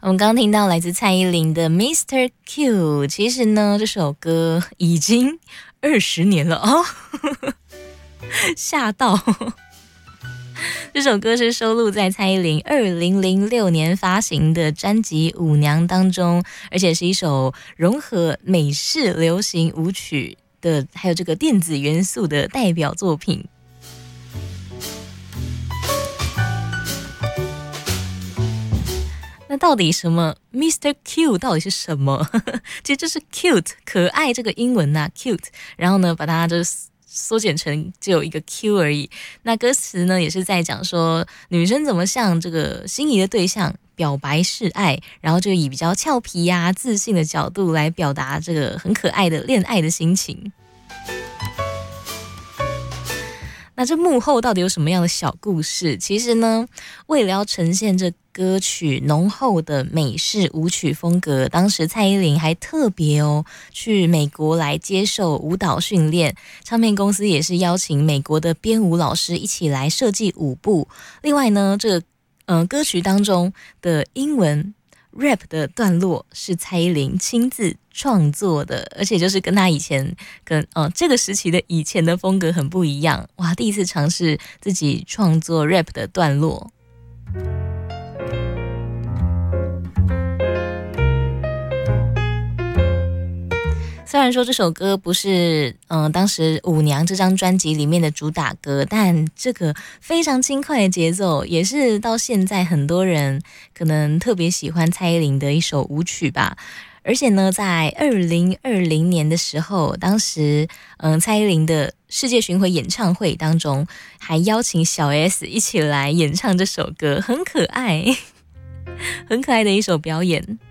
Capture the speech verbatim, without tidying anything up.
我们刚刚听到来自蔡依林的 mister Q， 其实呢这首歌已经二十年了哦，吓到。这首歌是收录在蔡依林二零零六年发行的专辑《舞娘》当中，而且是一首融合美式流行舞曲的还有这个电子元素的代表作品。那到底什么 mister Q 到底是什么？其实就是 cute 可爱这个英文啊 cute， 然后呢把它就是缩减成只有一个 Q 而已。那歌词呢也是在讲说女生怎么向这个心仪的对象表白示爱，然后就以比较俏皮啊自信的角度来表达这个很可爱的恋爱的心情。那这幕后到底有什么样的小故事？其实呢，为了要呈现这歌曲浓厚的美式舞曲风格，当时蔡依林还特别哦去美国来接受舞蹈训练，唱片公司也是邀请美国的编舞老师一起来设计舞步。另外呢，这个呃歌曲当中的英文 rap 的段落是蔡依林亲自创作的，而且就是跟她以前跟呃这个时期的以前的风格很不一样。哇，第一次尝试自己创作 rap 的段落。虽然说这首歌不是嗯、呃、当时舞娘这张专辑里面的主打歌，但这个非常轻快的节奏也是到现在很多人可能特别喜欢蔡依林的一首舞曲吧。而且呢在二零二零年的时候，当时嗯、呃、蔡依林的世界巡回演唱会当中还邀请小 S 一起来演唱这首歌，很可爱很可爱的一首表演。